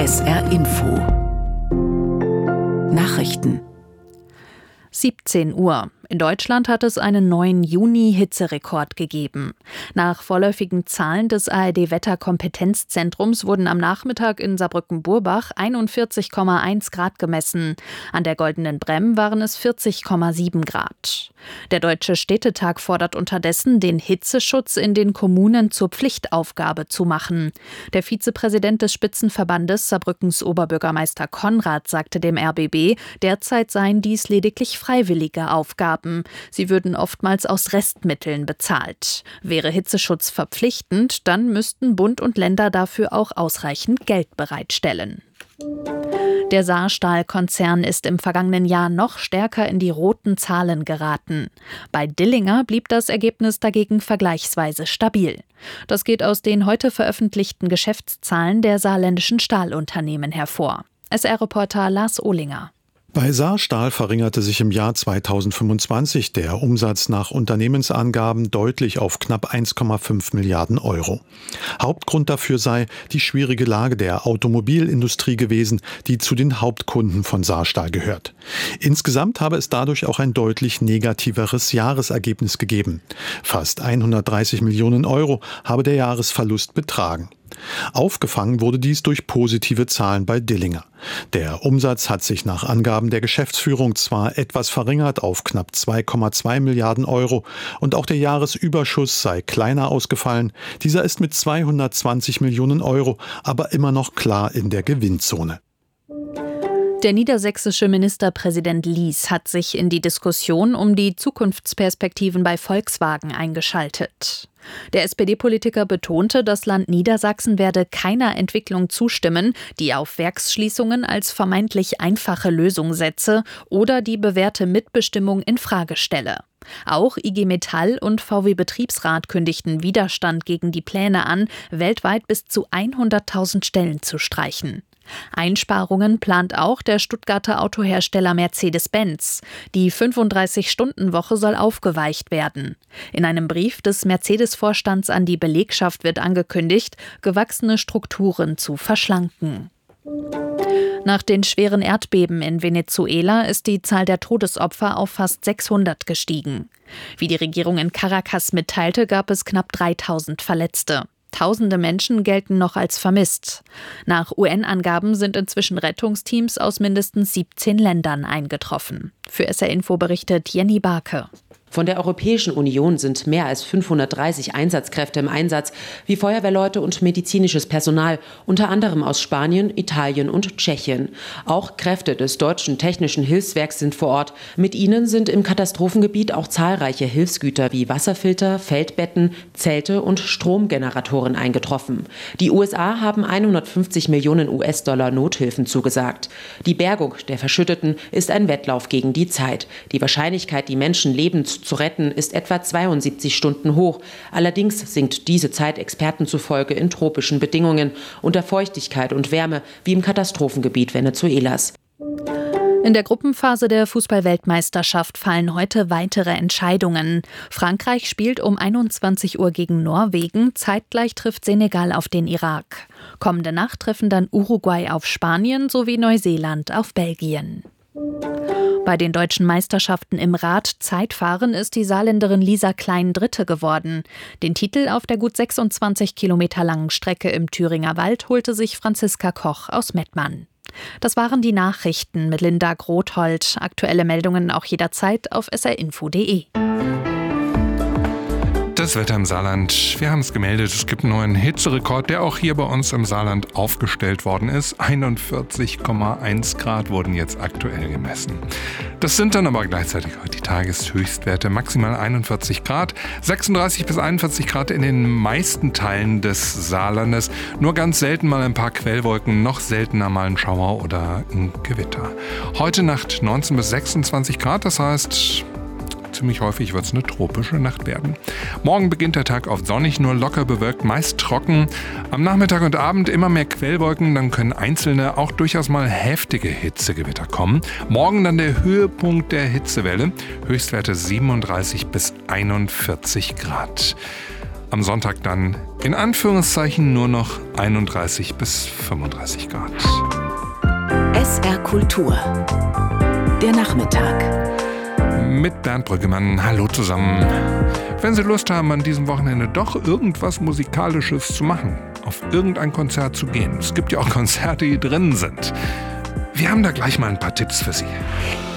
SR Info Nachrichten 17 Uhr. In Deutschland hat es einen neuen Juni-Hitzerekord gegeben. Nach vorläufigen Zahlen des ARD-Wetterkompetenzzentrums wurden am Nachmittag in Saarbrücken-Burbach 41,1 Grad gemessen. An der Goldenen Bremm waren es 40,7 Grad. Der Deutsche Städtetag fordert unterdessen, den Hitzeschutz in den Kommunen zur Pflichtaufgabe zu machen. Der Vizepräsident des Spitzenverbandes Saarbrückens Oberbürgermeister Konrad sagte dem RBB, derzeit seien dies lediglich freiwillige Aufgaben. Sie würden oftmals aus Restmitteln bezahlt. Wäre Hitzeschutz verpflichtend, dann müssten Bund und Länder dafür auch ausreichend Geld bereitstellen. Der Saarstahl-Konzern ist im vergangenen Jahr noch stärker in die roten Zahlen geraten. Bei Dillinger blieb das Ergebnis dagegen vergleichsweise stabil. Das geht aus den heute veröffentlichten Geschäftszahlen der saarländischen Stahlunternehmen hervor. SR-Reporter Lars Ohlinger. Bei Saarstahl verringerte sich im Jahr 2025 der Umsatz nach Unternehmensangaben deutlich auf knapp 1,5 Milliarden Euro. Hauptgrund dafür sei die schwierige Lage der Automobilindustrie gewesen, die zu den Hauptkunden von Saarstahl gehört. Insgesamt habe es dadurch auch ein deutlich negativeres Jahresergebnis gegeben. Fast 130 Millionen Euro habe der Jahresverlust betragen. Aufgefangen wurde dies durch positive Zahlen bei Dillinger. Der Umsatz hat sich nach Angaben der Geschäftsführung zwar etwas verringert auf knapp 2,2 Milliarden Euro und auch der Jahresüberschuss sei kleiner ausgefallen. Dieser ist mit 220 Millionen Euro aber immer noch klar in der Gewinnzone. Der niedersächsische Ministerpräsident Lies hat sich in die Diskussion um die Zukunftsperspektiven bei Volkswagen eingeschaltet. Der SPD-Politiker betonte, das Land Niedersachsen werde keiner Entwicklung zustimmen, die auf Werksschließungen als vermeintlich einfache Lösung setze oder die bewährte Mitbestimmung in Frage stelle. Auch IG Metall und VW-Betriebsrat kündigten Widerstand gegen die Pläne an, weltweit bis zu 100.000 Stellen zu streichen. Einsparungen plant auch der Stuttgarter Autohersteller Mercedes-Benz. Die 35-Stunden-Woche soll aufgeweicht werden. In einem Brief des Mercedes-Vorstands an die Belegschaft wird angekündigt, gewachsene Strukturen zu verschlanken. Nach den schweren Erdbeben in Venezuela ist die Zahl der Todesopfer auf fast 600 gestiegen. Wie die Regierung in Caracas mitteilte, gab es knapp 3000 Verletzte. Tausende Menschen gelten noch als vermisst. Nach UN-Angaben sind inzwischen Rettungsteams aus mindestens 17 Ländern eingetroffen. Für SR Info berichtet Jenny Barke. Von der Europäischen Union sind mehr als 530 Einsatzkräfte im Einsatz, wie Feuerwehrleute und medizinisches Personal, unter anderem aus Spanien, Italien und Tschechien. Auch Kräfte des Deutschen Technischen Hilfswerks sind vor Ort. Mit ihnen sind im Katastrophengebiet auch zahlreiche Hilfsgüter wie Wasserfilter, Feldbetten, Zelte und Stromgeneratoren eingetroffen. Die USA haben 150 Millionen US-Dollar Nothilfen zugesagt. Die Bergung der Verschütteten ist ein Wettlauf gegen die Zeit. Die Wahrscheinlichkeit, die Menschen lebend zu retten, ist etwa 72 Stunden hoch. Allerdings sinkt diese Zeit Experten zufolge in tropischen Bedingungen unter Feuchtigkeit und Wärme wie im Katastrophengebiet Venezuelas. In der Gruppenphase der Fußball-Weltmeisterschaft fallen heute weitere Entscheidungen. Frankreich spielt um 21 Uhr gegen Norwegen, zeitgleich trifft Senegal auf den Irak. Kommende Nacht treffen dann Uruguay auf Spanien sowie Neuseeland auf Belgien. Bei den deutschen Meisterschaften im Rad-Zeitfahren ist die Saarländerin Lisa Klein Dritte geworden. Den Titel auf der gut 26 Kilometer langen Strecke im Thüringer Wald holte sich Franziska Koch aus Mettmann. Das waren die Nachrichten mit Linda Grothold. Aktuelle Meldungen auch jederzeit auf srinfo.de. Das Wetter im Saarland. Wir haben es gemeldet, es gibt einen neuen Hitzerekord, der auch hier bei uns im Saarland aufgestellt worden ist. 41,1 Grad wurden jetzt aktuell gemessen. Das sind dann aber gleichzeitig die Tageshöchstwerte. Maximal 41 Grad, 36 bis 41 Grad in den meisten Teilen des Saarlandes. Nur ganz selten mal ein paar Quellwolken, noch seltener mal ein Schauer oder ein Gewitter. Heute Nacht 19 bis 26 Grad, das heißt, ziemlich häufig wird es eine tropische Nacht werden. Morgen beginnt der Tag oft sonnig, nur locker bewölkt, meist trocken. Am Nachmittag und Abend immer mehr Quellwolken, dann können einzelne, auch durchaus mal heftige Hitzegewitter kommen. Morgen dann der Höhepunkt der Hitzewelle, Höchstwerte 37 bis 41 Grad. Am Sonntag dann in Anführungszeichen nur noch 31 bis 35 Grad. SR Kultur. Der Nachmittag. Mit Bernd Brüggemann. Hallo zusammen. Wenn Sie Lust haben, an diesem Wochenende doch irgendwas Musikalisches zu machen, auf irgendein Konzert zu gehen. Es gibt ja auch Konzerte, die drinnen sind. Wir haben da gleich mal ein paar Tipps für Sie.